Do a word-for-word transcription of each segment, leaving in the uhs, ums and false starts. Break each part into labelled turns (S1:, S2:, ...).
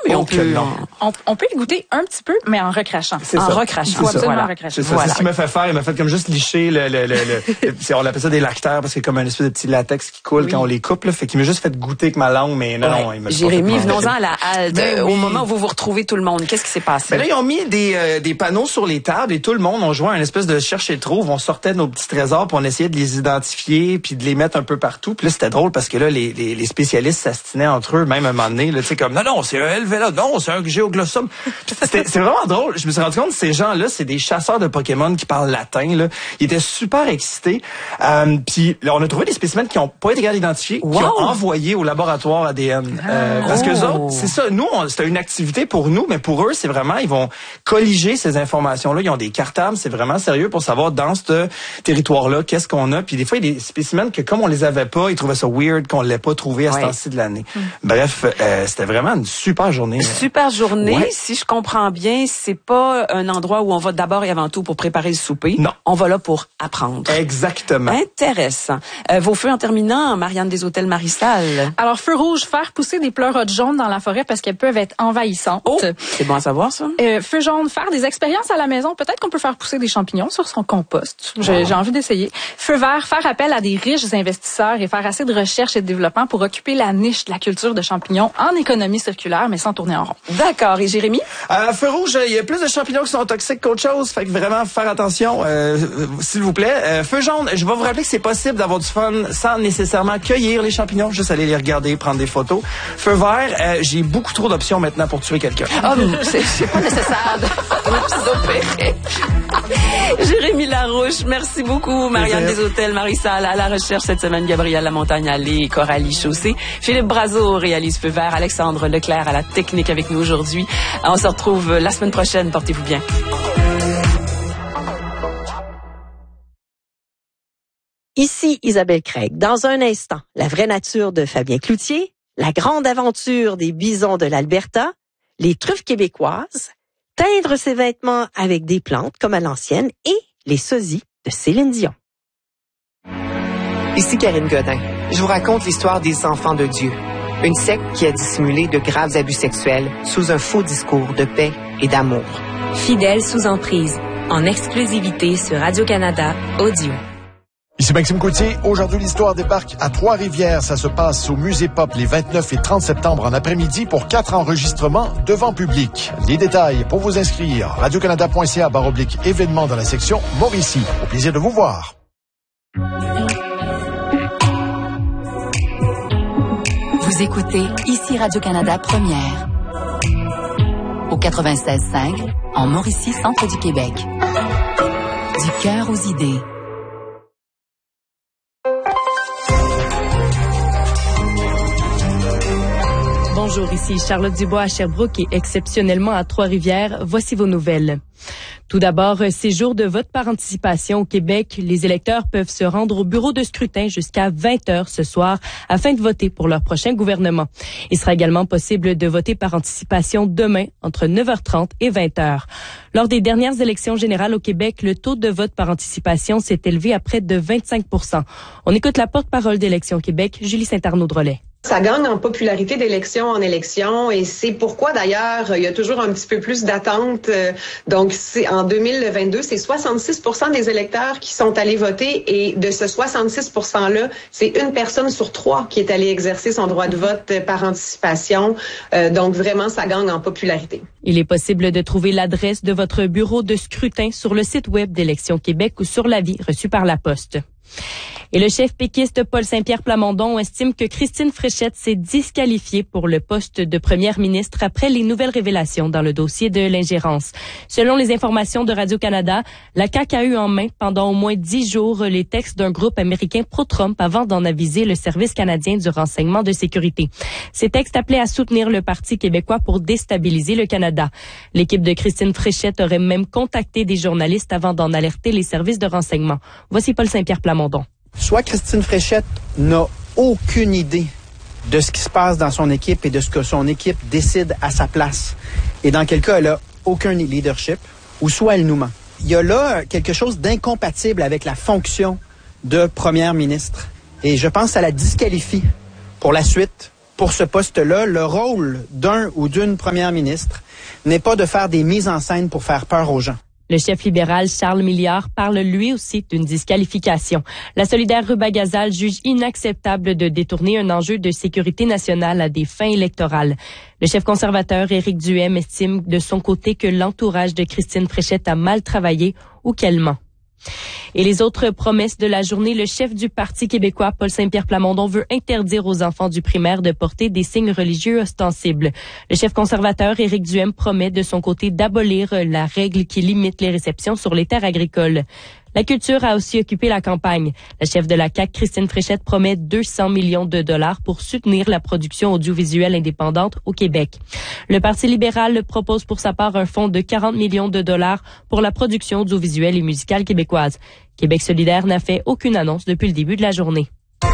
S1: Et on, peut,
S2: on, on peut y goûter un petit peu, mais en recrachant.
S1: C'est
S2: en
S1: ça.
S2: recrachant.
S1: C'est
S2: Faut
S1: ça.
S2: absolument
S1: Voilà.
S2: recracher.
S1: C'est ça.
S2: Voilà.
S1: C'est ce qu'il m'a fait faire. Il m'a fait comme juste licher le, le, le, le on appelle ça des lactaires parce que c'est comme un espèce de petit latex qui coule oui. quand on les coupe, là. Fait qu'il m'a juste fait goûter avec ma langue, mais non,
S3: ouais.
S1: non, il m'a
S3: Jérémy, venons-en à la halte.
S1: Ben,
S3: Au
S1: oui.
S3: moment où vous vous retrouvez tout le monde, qu'est-ce qui s'est passé?
S1: Ben là, ils ont mis des, euh, des panneaux sur les tables et tout le monde, on jouait à une espèce de cherche et trouve. On sortait nos petits trésors puis on essayait de les identifier puis de les mettre un peu partout. Puis là, c'était drôle parce que là, les, les, les spécialistes s'astinaient entre eux, même à un moment donné, là, tu sais, comme, non, non, c'est un Helvela, non, c'est un Géoglossum. C'était, c'est vraiment drôle. Je me suis rendu compte que ces gens-là, c'est des chasseurs de Pokémon qui parlent latin, là. Ils étaient super excités. Euh, puis là, on a trouvé des spécimens qui ont pas été identifiés, wow. qui ont envoyé au laboratoire A D N. Ah. Euh, parce que eux autres, c'est ça. Nous, on, c'était une activité pour nous, mais pour eux, c'est vraiment, ils vont colliger ces informations-là. Ils ont des cartables, c'est vraiment sérieux pour savoir dans ce territoire-là, qu'est-ce qu'on a. Puis des fois, il y a des spécimens que comme on les avait pas, ils trouvaient ça weird qu'on l'ait pas trouvé à ouais. ce temps-ci de l'année. Hum. Bref, euh, c'était vraiment une super journée.
S3: Super journée.
S1: Ouais.
S3: Si je comprends bien, c'est pas un endroit où on va d'abord et avant tout pour préparer le souper.
S1: Non.
S3: On va là pour apprendre.
S1: Exactement.
S3: Intéressant. Euh, vos feux en terminant, Marianne des Hôtels Marissal.
S2: Alors, feu rouge, faire pousser des pleurotes jaunes dans la forêt parce qu'elles peuvent être envahissantes.
S3: Oh, c'est bon à savoir, ça.
S2: Euh, feu jaune, faire des expériences à la maison. Peut-être qu'on peut faire pousser des champignons sur son compost. J'ai, wow. j'ai envie d'essayer. Feu vert, faire appel à des riches investisseurs et faire assez de recherche et de développement pour occuper la niche de la culture de champignons en économie circulaire, mais sans tourner en rond.
S3: D'accord. Et Jérémy?
S1: Euh, feu rouge, il y a plus de champignons qui sont toxiques qu'autre chose. Fait que vraiment, faire attention, euh, s'il vous plaît. Euh, feu jaune, je vais vous rappeler que c'est possible d'avoir du fun sans nécésairement cueillir les champignons, juste aller les regarder, prendre des photos. Feu vert, euh, j'ai beaucoup trop d'options maintenant pour tuer quelqu'un.
S3: Oh, c'est, c'est pas nécessaire de s'opérer. Jérémy Larouche, merci beaucoup. Marianne des Hôtels Marissal à la recherche cette semaine, Gabrielle Lamontagne Allé et Coralie Chaussé. Philippe Brazeau réalise Feu vert, Alexandre Leclerc à la technique avec nous aujourd'hui. On se retrouve la semaine prochaine. Portez-vous bien.
S4: Ici Isabelle Craig. Dans un instant, la vraie nature de Fabien Cloutier, la grande aventure des bisons de l'Alberta, les truffes québécoises, teindre ses vêtements avec des plantes comme à l'ancienne et les sosies de Céline Dion.
S5: Ici Karine Godin. Je vous raconte l'histoire des enfants de Dieu. Une secte qui a dissimulé de graves abus sexuels sous un faux discours de paix et d'amour.
S6: Fidèles sous emprise, en exclusivité sur Radio-Canada Audio.
S7: Ici Maxime Coutier. Aujourd'hui, l'histoire débarque à Trois-Rivières. Ça se passe au Musée Pop les vingt-neuf et trente septembre en après-midi pour quatre enregistrements devant public. Les détails pour vous inscrire, radiocanada.ca barre oblique événements dans la section Mauricie. Au plaisir de vous voir.
S8: Vous écoutez ici Radio-Canada Première. Au quatre-vingt-seize cinq, en Mauricie, centre du Québec. Du cœur aux idées.
S9: Bonjour, ici Charlotte Dubois à Sherbrooke et exceptionnellement à Trois-Rivières. Voici vos nouvelles. Tout d'abord, ces jours de vote par anticipation au Québec. Les électeurs peuvent se rendre au bureau de scrutin jusqu'à vingt heures ce soir afin de voter pour leur prochain gouvernement. Il sera également possible de voter par anticipation demain entre neuf heures trente et vingt heures. Lors des dernières élections générales au Québec, le taux de vote par anticipation s'est élevé à près de vingt-cinq pour cent. On écoute la porte-parole d'Élections Québec, Julie Saint-Arnaud-Drolet.
S10: Ça gagne en popularité d'élection en élection et c'est pourquoi d'ailleurs il y a toujours un petit peu plus d'attente. Donc c'est en deux mille vingt-deux, c'est soixante-six pour cent des électeurs qui sont allés voter et de ce soixante-six pour cent-là, c'est une personne sur trois qui est allée exercer son droit de vote par anticipation. Euh, donc vraiment, ça gagne en popularité.
S9: Il est possible de trouver l'adresse de votre bureau de scrutin sur le site web d'Élections Québec ou sur l'avis reçu par la poste. Et le chef péquiste Paul Saint-Pierre Plamondon estime que Christine Fréchette s'est disqualifiée pour le poste de première ministre après les nouvelles révélations dans le dossier de l'ingérence. Selon les informations de Radio-Canada, la C A Q a eu en main pendant au moins dix jours les textes d'un groupe américain pro-Trump avant d'en aviser le Service canadien du renseignement de sécurité. Ces textes appelaient à soutenir le Parti québécois pour déstabiliser le Canada. L'équipe de Christine Fréchette aurait même contacté des journalistes avant d'en alerter les services de renseignement. Voici Paul Saint-Pierre Plamondon.
S11: Soit Christine Fréchette n'a aucune idée de ce qui se passe dans son équipe et de ce que son équipe décide à sa place. Et dans quel cas, elle a aucun leadership, ou soit elle nous ment. Il y a là quelque chose d'incompatible avec la fonction de première ministre. Et je pense que ça la disqualifie pour la suite pour ce poste-là, le rôle d'un ou d'une première ministre n'est pas de faire des mises en scène pour faire peur aux gens.
S9: Le chef libéral Charles Milliard parle lui aussi d'une disqualification. La solidaire Rubagazal juge inacceptable de détourner un enjeu de sécurité nationale à des fins électorales. Le chef conservateur Éric Duhaime estime de son côté que l'entourage de Christine Fréchette a mal travaillé ou qu'elle ment. Et les autres promesses de la journée, le chef du Parti québécois, Paul Saint-Pierre Plamondon, veut interdire aux enfants du primaire de porter des signes religieux ostensibles. Le chef conservateur, Éric Duhaime, promet de son côté d'abolir la règle qui limite les réceptions sur les terres agricoles. La culture a aussi occupé la campagne. La chef de la C A Q, Christine Fréchette, promet deux cents millions de dollars pour soutenir la production audiovisuelle indépendante au Québec. Le Parti libéral propose pour sa part un fonds de quarante millions de dollars pour la production audiovisuelle et musicale québécoise. Québec solidaire n'a fait aucune annonce depuis le début de la journée.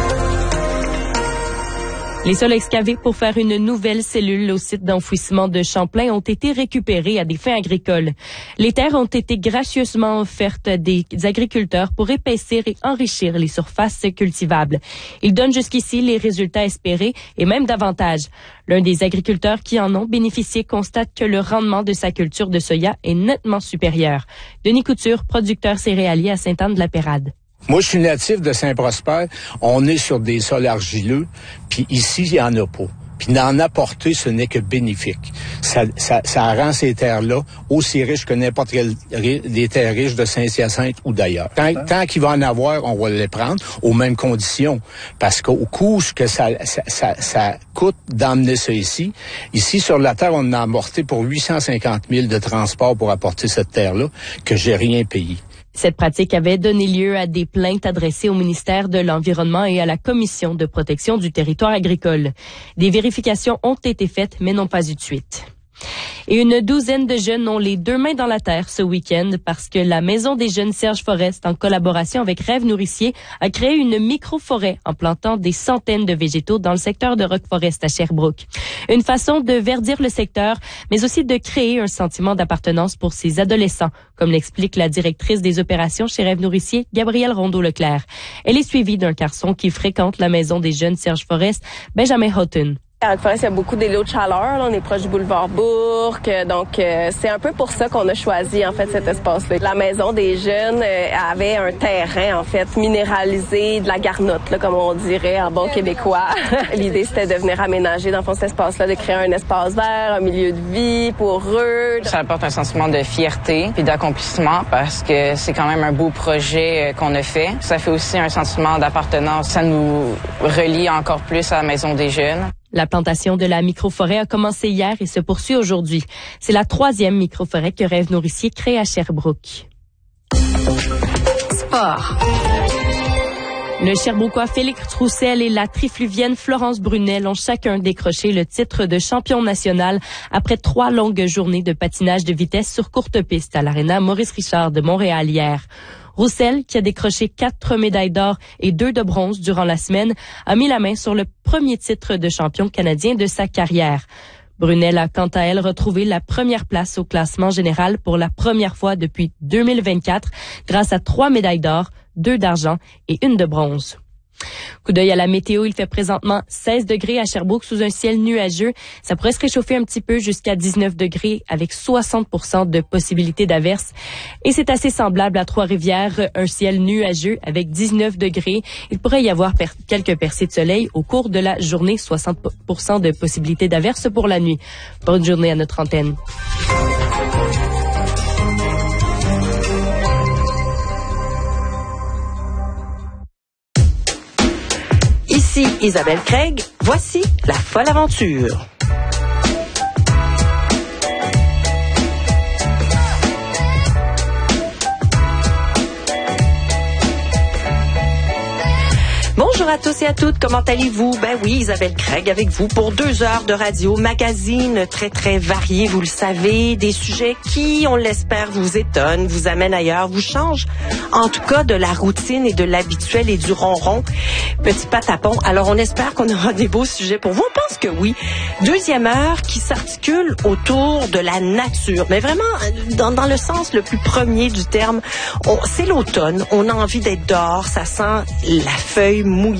S9: Les sols excavés pour faire une nouvelle cellule au site d'enfouissement de Champlain ont été récupérés à des fins agricoles. Les terres ont été gracieusement offertes à des agriculteurs pour épaissir et enrichir les surfaces cultivables. Ils donnent jusqu'ici les résultats espérés et même davantage. L'un des agriculteurs qui en ont bénéficié constate que le rendement de sa culture de soya est nettement supérieur. Denis Couture, producteur céréalier à Sainte-Anne-de-la-Pérade.
S12: Moi, je suis natif de Saint-Prosper. On est sur des sols argileux, puis ici, il n'y en a pas. Puis d'en apporter, ce n'est que bénéfique. Ça, ça, ça rend ces terres-là aussi riches que n'importe quelle des terres riches de Saint-Hyacinthe ou d'ailleurs. Tant, tant qu'il va en avoir, on va les prendre aux mêmes conditions. Parce qu'au coût que ça, ça, ça, ça coûte d'emmener ça ici, ici sur la terre, on a amorti pour huit cent cinquante mille de transport pour apporter cette terre-là, que j'ai rien payé.
S9: Cette pratique avait donné lieu à des plaintes adressées au ministère de l'Environnement et à la Commission de protection du territoire agricole. Des vérifications ont été faites, mais n'ont pas eu de suite. Et une douzaine de jeunes ont les deux mains dans la terre ce week-end parce que la Maison des jeunes Serge Forest, en collaboration avec Rêve Nourricier, a créé une micro-forêt en plantant des centaines de végétaux dans le secteur de Rock Forest à Sherbrooke. Une façon de verdir le secteur, mais aussi de créer un sentiment d'appartenance pour ces adolescents, comme l'explique la directrice des opérations chez Rêve Nourricier, Gabrielle Rondeau-Leclerc. Elle est suivie d'un garçon qui fréquente la Maison des jeunes Serge Forest, Benjamin Houghton.
S13: À Rock-Forest, il y a beaucoup d'élots de chaleur. Là. On est proche du boulevard Bourque. Donc, euh, c'est un peu pour ça qu'on a choisi, en fait, cet espace-là. La maison des jeunes euh, avait un terrain, en fait, minéralisé, de la garnotte, là, comme on dirait en bon québécois. L'idée, c'était de venir aménager, dans le fond, cet espace-là, de créer un espace vert, un milieu de vie pour eux.
S14: Ça apporte un sentiment de fierté puis d'accomplissement parce que c'est quand même un beau projet qu'on a fait. Ça fait aussi un sentiment d'appartenance. Ça nous relie encore plus à la maison des jeunes.
S9: La plantation de la microforêt a commencé hier et se poursuit aujourd'hui. C'est la troisième microforêt que Rêve Nourricier crée à Sherbrooke.
S8: Sport.
S9: Le Sherbrookois Félix Roussel et la Trifluvienne Florence Brunel ont chacun décroché le titre de champion national après trois longues journées de patinage de vitesse sur courte piste à l'aréna Maurice Richard de Montréal hier. Roussel, qui a décroché quatre médailles d'or et deux de bronze durant la semaine, a mis la main sur le premier titre de champion canadien de sa carrière. Brunel a quant à elle retrouvé la première place au classement général pour la première fois depuis deux mille vingt-quatre grâce à trois médailles d'or, deux d'argent et une de bronze. Coup d'œil à la météo, il fait présentement seize degrés à Sherbrooke sous un ciel nuageux. Ça pourrait se réchauffer un petit peu jusqu'à dix-neuf degrés avec soixante pour cent de possibilité d'averse. Et c'est assez semblable à Trois-Rivières, un ciel nuageux avec dix-neuf degrés. Il pourrait y avoir per- quelques percées de soleil au cours de la journée, soixante pour cent de possibilité d'averse pour la nuit. Bonne journée à notre antenne.
S4: Ici Isabelle Craig, voici la folle aventure. Bonjour à tous et à toutes, comment allez-vous? Ben oui, Isabelle Craig avec vous pour deux heures de radio, magazine très très varié, vous le savez, des sujets qui, on l'espère, vous étonnent, vous amènent ailleurs, vous changent en tout cas de la routine et de l'habituel et du ronron. Petit patapon, alors on espère qu'on aura des beaux sujets pour vous, on pense que oui. Deuxième heure qui s'articule autour de la nature, mais vraiment dans, dans le sens le plus premier du terme. On, c'est l'automne, on a envie d'être dehors, ça sent la feuille mouillée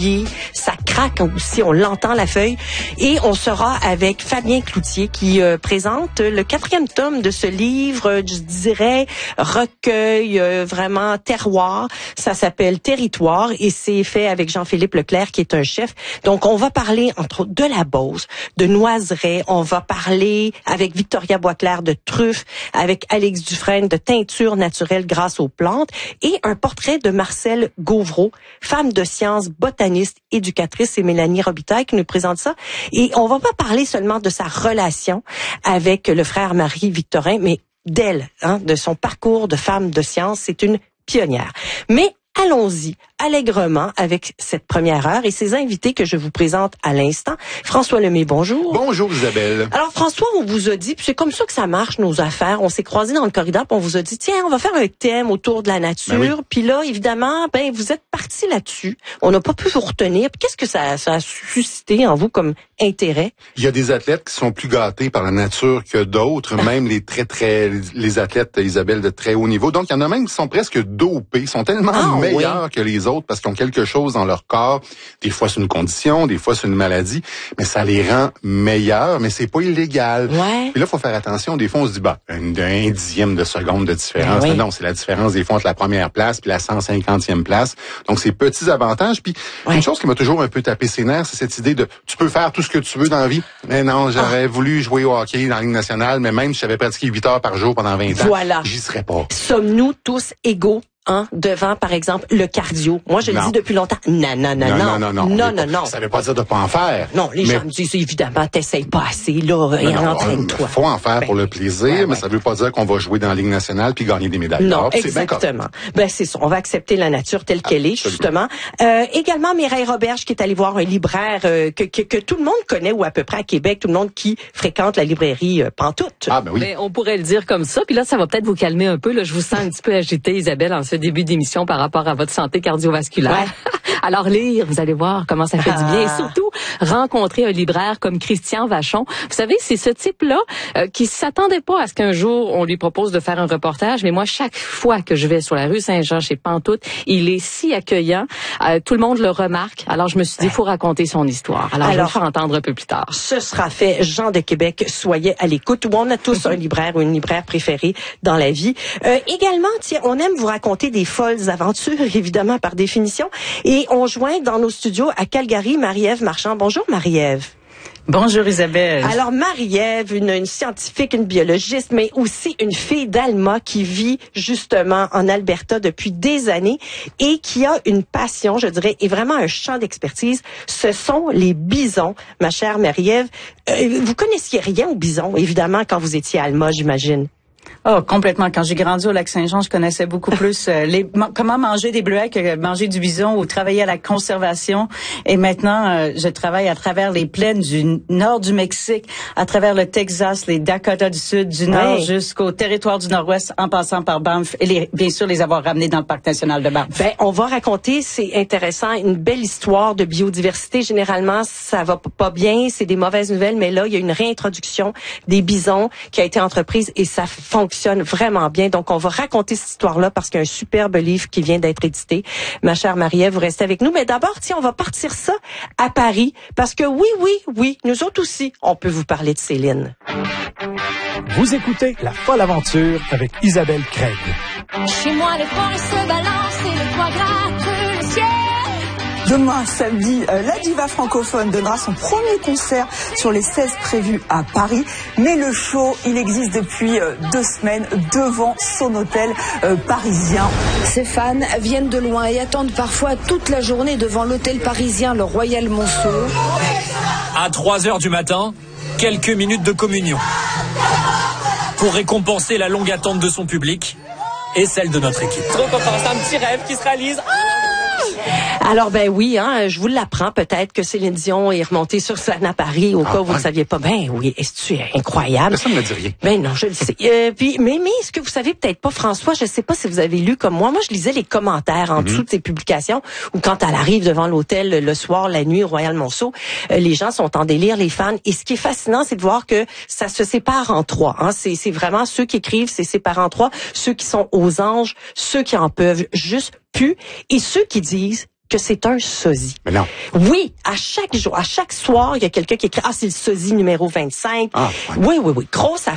S4: feuillet, ça craque aussi, on l'entend la feuille. Et on sera avec Fabien Cloutier qui euh, présente le quatrième tome de ce livre, euh, je dirais, recueil, euh, vraiment terroir. Ça s'appelle Territoire et c'est fait avec Jean-Philippe Leclerc qui est un chef. Donc on va parler entre autres de la Beauce, de Noiserets, on va parler avec Victoria Boisclair de truffes, avec Alex Dufresne de teinture naturelle grâce aux plantes et un portrait de Marcel Gauvreau, femme de science, botaniste, éducatrice. C'est Mélanie Robitaille qui nous présente ça. Et on va pas parler seulement de sa relation avec le frère Marie-Victorin, mais d'elle, hein, de son parcours de femme de science. C'est une pionnière. Mais allons-y allègrement avec cette première heure et ces invités que je vous présente à l'instant. François Lemay, bonjour.
S15: Bonjour Isabelle.
S4: Alors François, on vous a dit, puis c'est comme ça que ça marche nos affaires, on s'est croisés dans le corridor, puis on vous a dit, tiens, on va faire un thème autour de la nature. Ben oui. Puis là, évidemment, ben vous êtes partis là-dessus. On n'a pas pu vous retenir. Puis qu'est-ce que ça, ça a suscité en vous comme intérêt?
S15: Il y a des athlètes qui sont plus gâtés par la nature que d'autres, même les très, très, les athlètes, Isabelle, de très haut niveau. Donc, il y en a même qui sont presque dopés, ils sont tellement ah, meilleurs oui. que les autres parce qu'ils ont quelque chose dans leur corps. Des fois, c'est une condition, des fois, c'est une maladie, mais ça les rend meilleurs, mais c'est pas illégal.
S4: Ouais.
S15: Et là, il faut faire attention. Des fois, on se dit, bah, un, un dixième de seconde de différence. Ben oui. Non, c'est la différence des fois entre la première place puis la cent cinquantième place. Donc, c'est petits avantages. Puis, ouais. une chose qui m'a toujours un peu tapé ses nerfs, c'est cette idée de, tu peux faire tout ce que tu veux dans la vie. Mais non, j'aurais ah. voulu jouer au hockey dans la Ligue nationale, mais même si j'avais pratiqué huit heures par jour pendant vingt ans,
S4: voilà.
S15: j'y serais pas.
S4: Sommes-nous tous égaux? Hein, devant, par exemple, le cardio. Moi, je non. le dis depuis longtemps. Non, non, non, non.
S15: Non, non, non.
S4: Non, non, non.
S15: Ça veut pas dire de pas en faire.
S4: Non, les mais... gens me disent, évidemment, t'essayes pas assez, là, et entraîne-toi.
S15: Faut en faire ben, pour le plaisir, ben, mais ouais. ça veut pas dire qu'on va jouer dans la Ligue nationale puis gagner des médailles
S4: d'or.
S15: Non,
S4: exactement. Ben, c'est ça. On va accepter la nature telle qu'elle est, justement. Euh, également, Mireille Roberge, qui est allée voir un libraire euh, que, que, que tout le monde connaît, ou à peu près à Québec, tout le monde qui fréquente la librairie euh, Pantoute.
S15: Ah, ben oui.
S3: Ben, on pourrait le dire comme ça. Puis là, ça va peut-être vous calmer un peu. Là, je vous sens un petit peu agitée, Isabelle, en ce début d'émission par rapport à votre santé cardiovasculaire. Ouais. Alors lire, vous allez voir comment ça fait ah. du bien. Et surtout, rencontrer un libraire comme Christian Vachon. Vous savez, c'est ce type-là euh, qui s'attendait pas à ce qu'un jour, on lui propose de faire un reportage. Mais moi, chaque fois que je vais sur la rue Saint-Jean chez Pantoute, il est si accueillant. Euh, tout le monde le remarque. Alors, je me suis dit, il faut raconter son histoire. Alors, Alors, je vais le faire entendre un peu plus tard.
S4: Ce sera fait. Jean de Québec, soyez à l'écoute. Où on a tous un libraire ou une libraire préférée dans la vie. Euh, également, tiens, on aime vous raconter des folles aventures, évidemment, par définition. Et on joint dans nos studios à Calgary Marie-Ève Marchand. Bonjour Marie-Ève.
S16: Bonjour Isabelle.
S4: Alors Marie-Ève, une, une scientifique, une biologiste, mais aussi une fille d'Alma qui vit justement en Alberta depuis des années et qui a une passion, je dirais, et vraiment un champ d'expertise. Ce sont les bisons, ma chère Marie-Ève. Euh, vous connaissiez rien aux bisons, évidemment, quand vous étiez à Alma, j'imagine.
S16: Oh, complètement. Quand j'ai grandi au Lac-Saint-Jean, je connaissais beaucoup plus euh, les, ma, comment manger des bleuets que manger du bison ou travailler à la conservation. Et maintenant, euh, je travaille à travers les plaines du nord du Mexique, à travers le Texas, les Dakota du Sud, du nord ouais. jusqu'au territoire du Nord-Ouest, en passant par Banff et les, bien sûr les avoir ramenés dans le Parc national de Banff.
S4: Ben, on va raconter, c'est intéressant, une belle histoire de biodiversité. Généralement, ça va pas bien, c'est des mauvaises nouvelles, mais là, il y a une réintroduction des bisons qui a été entreprise et ça fonctionne vraiment bien. Donc, on va raconter cette histoire-là parce qu'il y a un superbe livre qui vient d'être édité. Ma chère Marie-Ève, vous restez avec nous. Mais d'abord, tiens, on va partir ça à Paris parce que oui, oui, oui, nous autres aussi, on peut vous parler de Céline.
S17: Vous écoutez La Folle Aventure avec Isabelle Craig.
S18: Chez moi, les forêts se balancent et le toit gratte le ciel.
S19: Demain, samedi, la diva francophone donnera son premier concert sur les seize prévus à Paris. Mais le show, il existe depuis deux semaines devant son hôtel euh, parisien.
S18: Ses fans viennent de loin et attendent parfois toute la journée devant l'hôtel parisien, le Royal Monceau.
S20: À trois heures du matin, quelques minutes de communion. Pour récompenser la longue attente de son public et celle de notre équipe.
S3: Trop content, c'est un petit rêve qui se réalise. Ah!
S4: Alors, ben oui, hein, je vous l'apprends peut-être que Céline Dion est remontée sur scène à Paris au ah, cas où ouais. vous ne le saviez pas. Ben oui, est-ce que c'est incroyable?
S15: Ça ne me dit rien.
S4: Ben non, je le sais. Euh, puis, mais, mais ce que vous savez peut-être pas, François, je sais pas si vous avez lu comme moi. Moi, je lisais les commentaires en mm-hmm. dessous de ces publications où quand elle arrive devant l'hôtel le soir, la nuit, au Royal Monceau, euh, les gens sont en délire, les fans. Et ce qui est fascinant, c'est de voir que ça se sépare en trois. Hein. C'est, c'est vraiment ceux qui écrivent, c'est séparé en trois. Ceux qui sont aux anges, ceux qui en peuvent juste plus et ceux qui disent que c'est un sosie.
S15: Mais non.
S4: Oui, à chaque jour, à chaque soir, il y a quelqu'un qui écrit « Ah, c'est le sosie numéro vingt-cinq. »
S15: Ah, ouais.
S4: Oui, oui, oui. Grosse